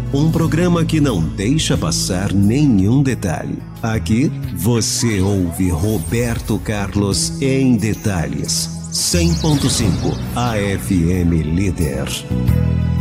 um programa que não deixa passar nenhum detalhe. Aqui você ouve Roberto Carlos em detalhes. 100.5 AFM Líder.